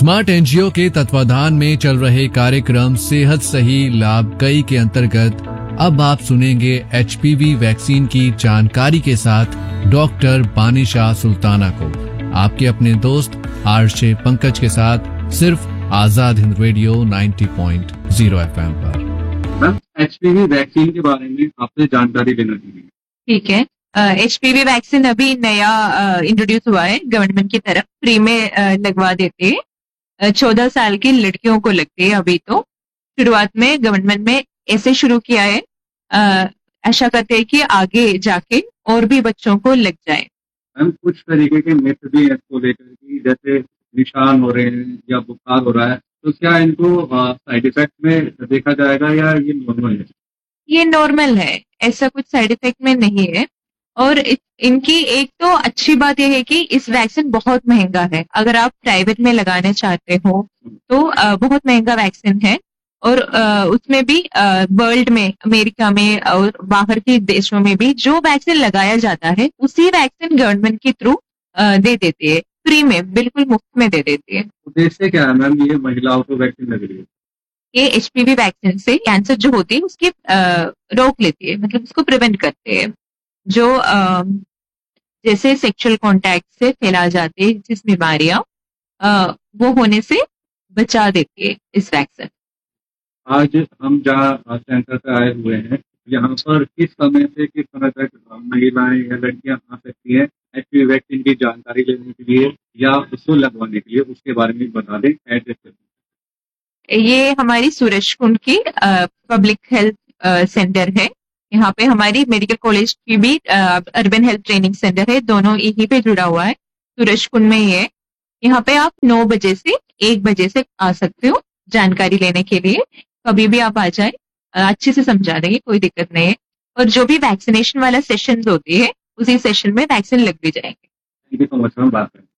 Smart NGO के तत्वाधान में चल रहे कार्यक्रम सेहत सही लाभ कई के अंतर्गत अब आप सुनेंगे एचपीवी वैक्सीन की जानकारी के साथ डॉक्टर बानिशा सुल्ताना को, आपके अपने दोस्त आरजे पंकज के साथ, सिर्फ आजाद हिंद रेडियो 90.0 एफएम पर। मैम, एचपीवी वैक्सीन के बारे में आपसे जानकारी लेना चाहिए। ठीक है। एचपीवी वैक्सीन अभी नया इंट्रोड्यूस हुआ है, गवर्नमेंट की तरफ फ्री में लगवा देते हैं। 14 साल की लड़कियों को लगती है। अभी तो शुरुआत में गवर्नमेंट में ऐसे शुरू किया है, आशा करते हैं कि आगे जाके और भी बच्चों को लग जाए। मैम, कुछ तरीके के मिथ भी है इसको लेकर कि जैसे निशान हो रहे हैं या बुखार हो रहा है, तो क्या इनको साइड इफेक्ट में देखा जाएगा या ये नॉर्मल है? ये नॉर्मल है, ऐसा कुछ साइड इफेक्ट में नहीं है। और इनकी एक तो अच्छी बात यह है कि इस वैक्सीन बहुत महंगा है। अगर आप प्राइवेट में लगाने चाहते हो तो बहुत महंगा वैक्सीन है। और उसमें भी वर्ल्ड में, अमेरिका में और बाहर के देशों में भी जो वैक्सीन लगाया जाता है उसी वैक्सीन गवर्नमेंट के थ्रू दे देती है, फ्री में, बिल्कुल मुफ्त में दे देती है। उद्देश्य क्या है मैम ये महिलाओं को वैक्सीन लग रही है? ये एचपीवी वैक्सीन से कैंसर जो होती है उसकी रोक लेती है, मतलब उसको प्रिवेंट करते हैं। जो जैसे सेक्सुअल कांटेक्ट से फैला जाती है जिस बीमारियां, वो होने से बचा देती है इस वैक्सीन। आज हम जहाँ सेंटर पे आए हुए हैं, यहाँ पर किस समय से किस समय तक महिलाएं या लड़कियां आ सकती हैं एचपीवी वैक्सीन की जानकारी लेने के लिए या उसको लगवाने के लिए, उसके बारे में बता दें। एड्रेस ये हमारी सूरजकुंड की पब्लिक हेल्थ सेंटर है। यहाँ पे हमारी मेडिकल कॉलेज की भी अर्बन हेल्थ ट्रेनिंग सेंटर है, दोनों यहीं पे जुड़ा हुआ है, सूरजकुंड में ही है। यहाँ पे आप 9 बजे से 1 बजे से आ सकते हो जानकारी लेने के लिए। कभी भी आप आ जाए, अच्छे से समझा देंगे, कोई दिक्कत नहीं है। और जो भी वैक्सीनेशन वाला सेशन होती है उसी सेशन में वैक्सीन लग भी जाएंगे। Thank you so much ma'am, बात करें।